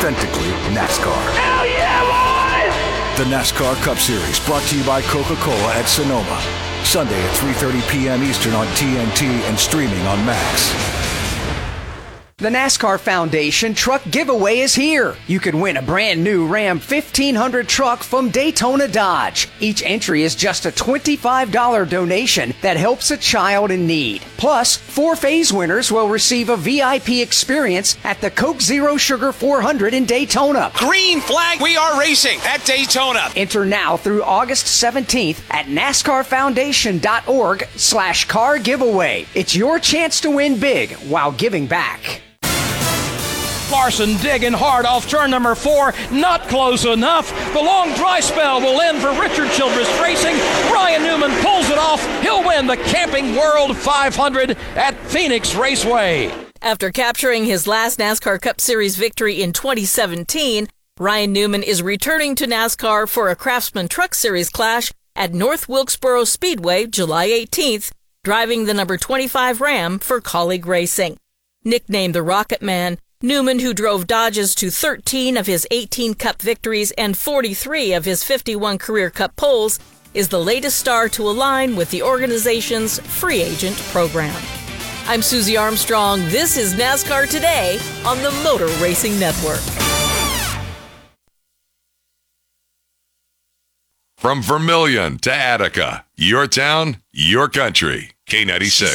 authentically NASCAR. Hell yeah, boys! The NASCAR Cup Series, brought to you by Coca-Cola at Sonoma. Sunday at 3:30 p.m. Eastern on TNT and streaming on Max. The NASCAR Foundation Truck Giveaway is here. You can win a brand new Ram 1500 truck from Daytona Dodge. Each entry is just a $25 donation that helps a child in need. Plus, 4 phase winners will receive a VIP experience at the Coke Zero Sugar 400 in Daytona. Green flag, we are racing at Daytona. Enter now through August 17th at NASCARFoundation.org/car giveaway. It's your chance to win big while giving back. Larson digging hard off turn number 4. Not close enough. The long dry spell will end for Richard Childress Racing. Ryan Newman pulls it off. He'll win the Camping World 500 at Phoenix Raceway. After capturing his last NASCAR Cup Series victory in 2017, Ryan Newman is returning to NASCAR for a Craftsman Truck Series clash at North Wilkesboro Speedway July 18th, driving the number 25 Ram for Colleague Racing. Nicknamed the Rocket Man, Newman, who drove Dodges to 13 of his 18 Cup victories and 43 of his 51 career Cup poles, is the latest star to align with the organization's free agent program. I'm Susie Armstrong. This is NASCAR Today on the Motor Racing Network. From Vermilion to Attica, your town, your country. K96.